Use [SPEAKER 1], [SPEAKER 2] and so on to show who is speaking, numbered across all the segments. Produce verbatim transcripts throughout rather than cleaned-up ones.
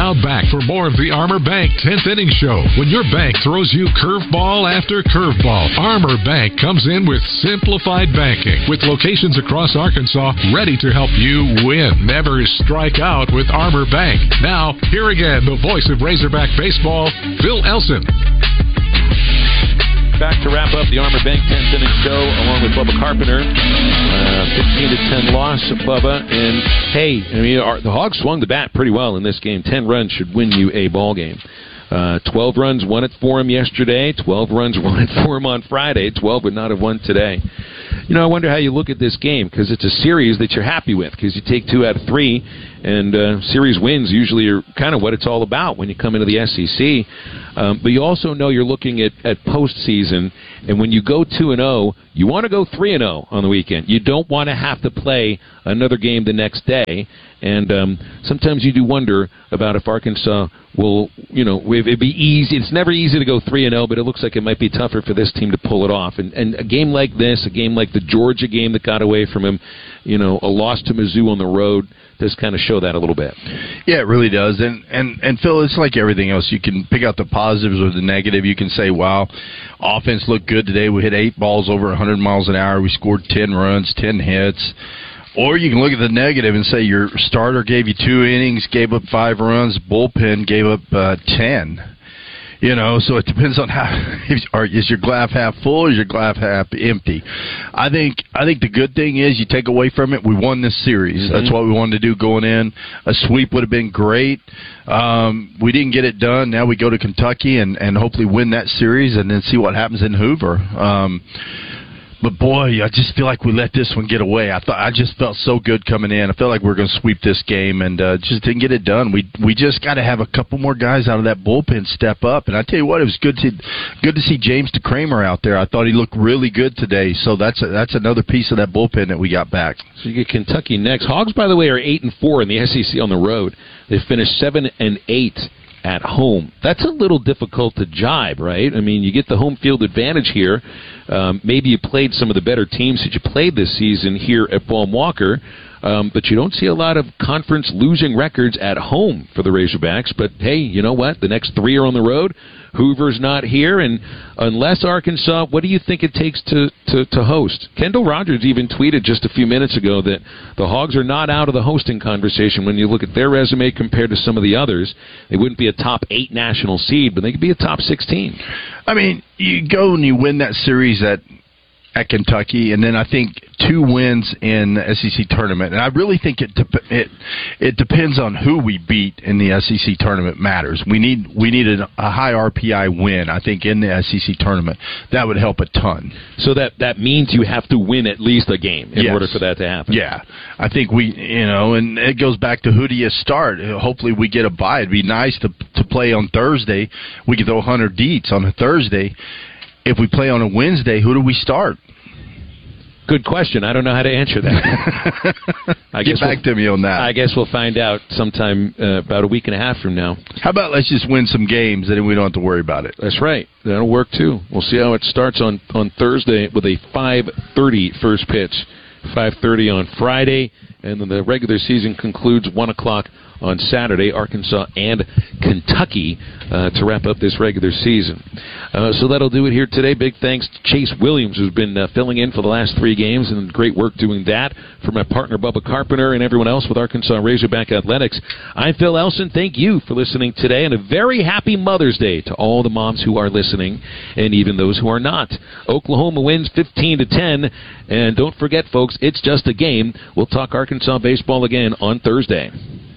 [SPEAKER 1] Now back for more of the Armor Bank tenth Inning Show. When your bank throws you curveball after curveball, Armor Bank comes in with simplified banking, with locations across Arkansas ready to help you win. Never strike out with Armor Bank. Now, here again, the voice of Razorback baseball, Phil Elson.
[SPEAKER 2] Back to wrap up the Armor Bank tenth Inning Show along with Bubba Carpenter. Uh, fifteen to ten loss, Bubba. And, hey, I mean, our, the Hogs swung the bat pretty well in this game. ten runs should win you a ball game. Uh, twelve runs won it for him yesterday. twelve runs won it for him on Friday. twelve would not have won today. You know, I wonder how you look at this game, because it's a series that you're happy with, because you take two out of three, and uh, series wins usually are kind of what it's all about when you come into the S E C. Um, but you also know you're looking at, at postseason, and when you go two and oh, you want to go three and oh on the weekend. You don't want to have to play another game the next day, and um, sometimes you do wonder about if Arkansas will, you know, it'd be easy. It's never easy to go three and oh, but it looks like it might be tougher for this team to pull it off. And, and a game like this, a game like the Georgia game that got away from him, you know, a loss to Mizzou on the road, does kind of show that a little bit.
[SPEAKER 3] Yeah, it really does. And, and, and Phil, it's like everything else. You can pick out the positives or the negative. You can say, wow, offense looked good today. We hit eight balls over one hundred miles an hour. We scored ten runs, ten hits. Or you can look at the negative and say your starter gave you two innings, gave up five runs, bullpen gave up uh, ten. You know, so it depends on how is your glass half full or is your glass half empty. I think I think the good thing is you take away from it, we won this series. Mm-hmm. That's what we wanted to do going in. A sweep would have been great. Um, we didn't get it done. Now we go to Kentucky and, and hopefully win that series and then see what happens in Hoover. Um, But boy, I just feel like we let this one get away. I thought I just felt so good coming in. I felt like we were going to sweep this game, and uh, just didn't get it done. We we just got to have a couple more guys out of that bullpen step up. And I tell you what, it was good to good to see James DeCramer out there. I thought he looked really good today. So that's a, that's another piece of that bullpen that we got back.
[SPEAKER 2] So you get Kentucky next. Hogs, by the way, are eight and four in the S E C on the road. They finished seven and eight at home. That's a little difficult to jibe, right? I mean, you get the home field advantage here. Um, maybe you played some of the better teams that you played this season here at Baum Walker, um, but you don't see a lot of conference losing records at home for the Razorbacks. But, hey, you know what? The next three are on the road. Hoover's not here, and unless Arkansas, what do you think it takes to, to, to host? Kendall Rogers even tweeted just a few minutes ago that the Hogs are not out of the hosting conversation when you look at their resume compared to some of the others. They wouldn't be a top eight national seed, but they could be a top sixteen.
[SPEAKER 3] I mean, you go and you win that series at at Kentucky, and then I think two wins in the S E C tournament. And I really think it de- it it depends on who we beat in the S E C tournament matters. We need we needed a high R P I win, I think, in the S E C tournament. That would help a ton.
[SPEAKER 2] So that, that means you have to win at least a game in
[SPEAKER 3] yes.
[SPEAKER 2] order for that to happen.
[SPEAKER 3] Yeah. I think we, you know, and it goes back to who do you start? Hopefully we get a bye. It'd be nice to to play on Thursday. We could throw one hundred deets on a Thursday. If we play on a Wednesday, who do we start?
[SPEAKER 2] Good question. I don't know how to answer that. I
[SPEAKER 3] Get
[SPEAKER 2] guess
[SPEAKER 3] back
[SPEAKER 2] we'll,
[SPEAKER 3] to me on that.
[SPEAKER 2] I guess we'll find out sometime uh, about a week and a half from now.
[SPEAKER 3] How about let's just win some games, and then we don't have to worry about it.
[SPEAKER 2] That's right. That'll work, too. We'll see how it starts on, on Thursday with a five thirty first pitch. five thirty on Friday, and then the regular season concludes one o'clock on Saturday, Arkansas and Kentucky uh, to wrap up this regular season. Uh, so that'll do it here today. Big thanks to Chase Williams, who's been uh, filling in for the last three games, and great work doing that. For my partner, Bubba Carpenter, and everyone else with Arkansas Razorback Athletics, I'm Phil Elson. Thank you for listening today, and a very happy Mother's Day to all the moms who are listening, and even those who are not. Oklahoma wins fifteen to ten, and don't forget, folks, it's just a game. We'll talk Arkansas baseball again on Thursday.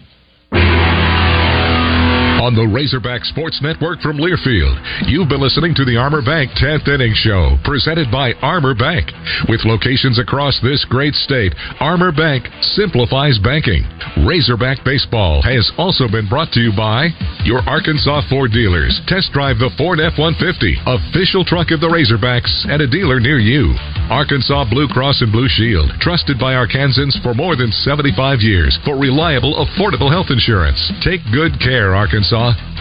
[SPEAKER 1] On the Razorback Sports Network from Learfield, you've been listening to the Armor Bank tenth Inning Show, presented by Armor Bank. With locations across this great state, Armor Bank simplifies banking. Razorback Baseball has also been brought to you by your Arkansas Ford dealers. Test drive the Ford F one fifty, official truck of the Razorbacks, at a dealer near you. Arkansas Blue Cross and Blue Shield, trusted by Arkansans for more than seventy-five years for reliable, affordable health insurance. Take good care, Arkansas.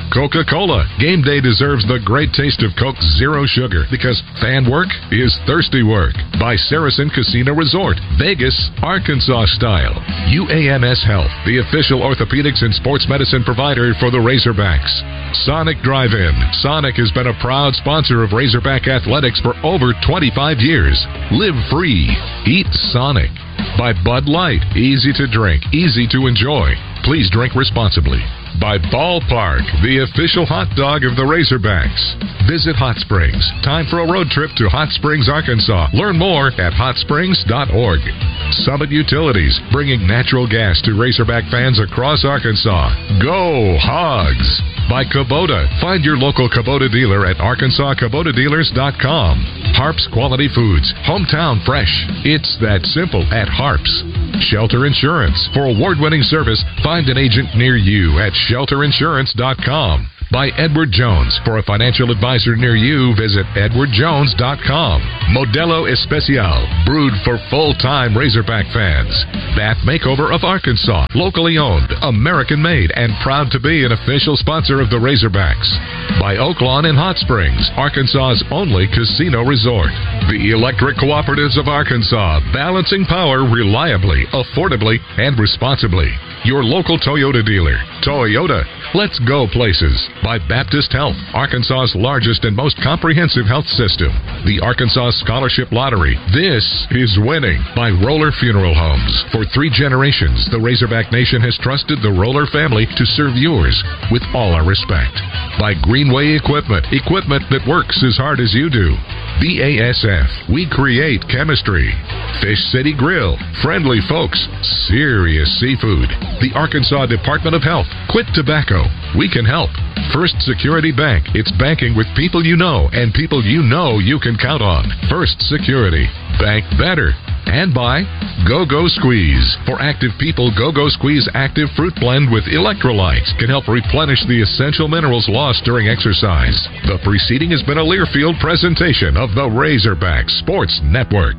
[SPEAKER 1] Coca-Cola. Game day deserves the great taste of Coke Zero Sugar because fan work is thirsty work. By Saracen Casino Resort, Vegas, Arkansas style. U A M S Health, the official orthopedics and sports medicine provider for the Razorbacks. Sonic Drive-In. Sonic has been a proud sponsor of Razorback Athletics for over twenty-five years. Live free. Eat Sonic. By Bud Light. Easy to drink, easy to enjoy. Please drink responsibly. By Ballpark, the official hot dog of the Razorbacks. Visit Hot Springs. Time for a road trip to Hot Springs, Arkansas. Learn more at hot springs dot org. Summit Utilities, bringing natural gas to Razorback fans across Arkansas. Go Hogs! By Kubota. Find your local Kubota dealer at arkansas kubota dealers dot com. Harps Quality Foods. Hometown fresh. It's that simple at Harps. Shelter Insurance. For award-winning service, find an agent near you at shelter insurance dot com. By Edward Jones. For a financial advisor near you, visit edward jones dot com. Modelo Especial. Brewed for full-time Razorback fans. Bath Makeover of Arkansas. Locally owned, American-made, and proud to be an official sponsor of the Razorbacks. By Oaklawn in Hot Springs, Arkansas's only casino resort. The Electric Cooperatives of Arkansas. Balancing power reliably, affordably, and responsibly. Your local Toyota dealer. Toyota. Let's go places. By Baptist Health, Arkansas's largest and most comprehensive health system. The Arkansas Scholarship Lottery. This is winning. By Roller Funeral Homes. For three generations, the Razorback Nation has trusted the Roller family to serve yours with all our respect. By Greenway Equipment. Equipment that works as hard as you do. B A S F. We create chemistry. Fish City Grill. Friendly folks. Serious seafood. The Arkansas Department of Health. Quit tobacco. We can help. First Security Bank. It's banking with people you know and people you know you can count on. First Security. Bank better. And by Go-Go Squeeze. For active people, Go-Go Squeeze Active Fruit Blend with electrolytes can help replenish the essential minerals lost during exercise. The preceding has been a Learfield presentation of the Razorback Sports Network.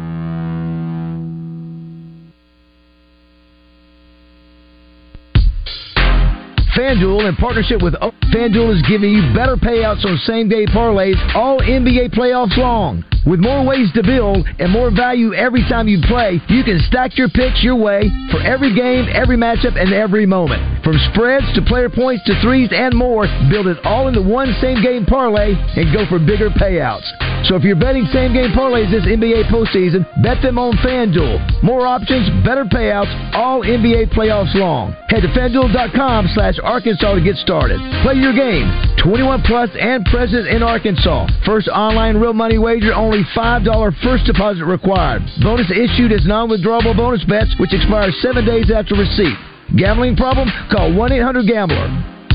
[SPEAKER 4] FanDuel, in partnership with o- FanDuel, is giving you better payouts on same-day parlays all N B A playoffs long. With more ways to build and more value every time you play, you can stack your picks your way for every game, every matchup, and every moment. From spreads to player points to threes and more, build it all into one same-game parlay and go for bigger payouts. So if you're betting same-game parlays this N B A postseason, bet them on FanDuel. More options, better payouts, all N B A playoffs long. Head to FanDuel.com slash Arkansas to get started. Play your game. twenty-one plus and present in Arkansas. First online real money wager, only five dollars first deposit required. Bonus issued as non-withdrawable bonus bets, which expires seven days after receipt. Gambling problem? Call one eight hundred gambler.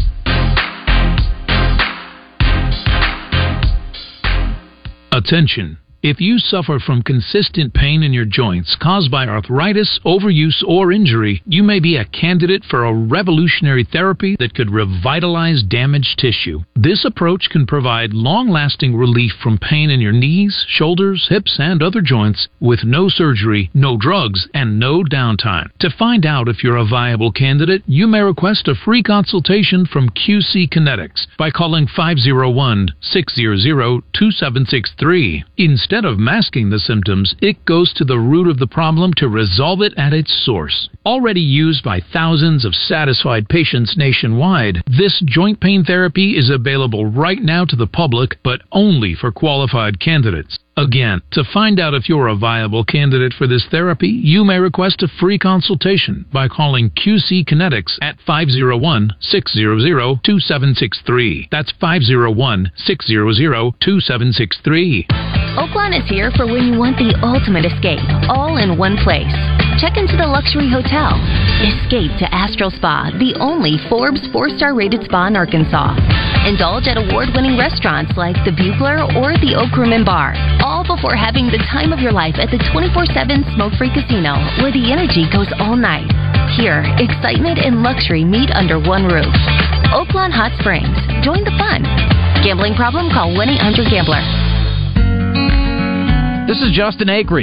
[SPEAKER 5] Attention. If you suffer from consistent pain in your joints caused by arthritis, overuse, or injury, you may be a candidate for a revolutionary therapy that could revitalize damaged tissue. This approach can provide long-lasting relief from pain in your knees, shoulders, hips, and other joints with no surgery, no drugs, and no downtime. To find out if you're a viable candidate, you may request a free consultation from Q C Kinetics by calling five oh one, six hundred, two seven six three. Instead of masking the symptoms, it goes to the root of the problem to resolve it at its source. Already used by thousands of satisfied patients nationwide, this joint pain therapy is available right now to the public, but only for qualified candidates. Again, to find out if you're a viable candidate for this therapy, you may request a free consultation by calling Q C Kinetics at five oh one, six hundred, two seven six three. That's five oh one, six hundred, two seven six three.
[SPEAKER 6] Oaklawn is here for when you want the ultimate escape, all in one place. Check into the luxury hotel. Escape to Astral Spa, the only Forbes four-star rated spa in Arkansas. Indulge at award-winning restaurants like the Bugler or the Oak Room and Bar, all before having the time of your life at the twenty-four seven smoke-free casino, where the energy goes all night. Here, excitement and luxury meet under one roof. Oaklawn Hot Springs. Join the fun. Gambling problem? Call one eight hundred gambler.
[SPEAKER 7] This is Justin Acree.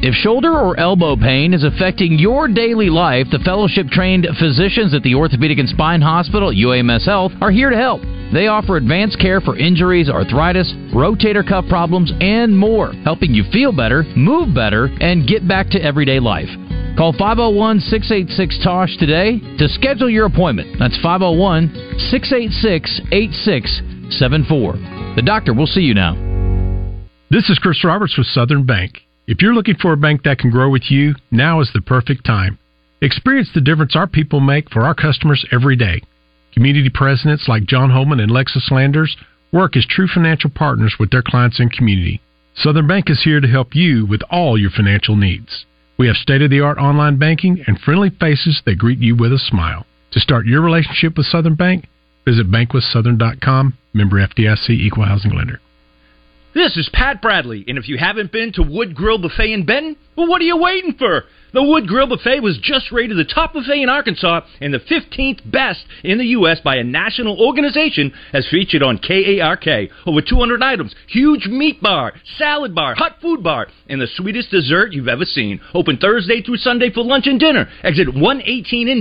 [SPEAKER 7] If shoulder or elbow pain is affecting your daily life, the fellowship-trained physicians at the Orthopedic and Spine Hospital at U A M S Health are here to help. They offer advanced care for injuries, arthritis, rotator cuff problems, and more, helping you feel better, move better, and get back to everyday life. Call five oh one, six eight six, T O S H today to schedule your appointment. That's five oh one, six eight six, eight six seven four. The doctor will see you now.
[SPEAKER 8] This is Chris Roberts with Southern Bank. If you're looking for a bank that can grow with you, now is the perfect time. Experience the difference our people make for our customers every day. Community presidents like John Holman and Lexus Landers work as true financial partners with their clients and community. Southern Bank is here to help you with all your financial needs. We have state-of-the-art online banking and friendly faces that greet you with a smile. To start your relationship with Southern Bank, visit bank with southern dot com, member F D I C, equal housing lender.
[SPEAKER 9] This is Pat Bradley, and if you haven't been to Wood Grill Buffet in Benton, well, what are you waiting for? The Wood Grill Buffet was just rated the top buffet in Arkansas and the fifteenth best in the U S by a national organization as featured on K A R K. Over two hundred items, huge meat bar, salad bar, hot food bar, and the sweetest dessert you've ever seen. Open Thursday through Sunday for lunch and dinner. Exit one eighteen in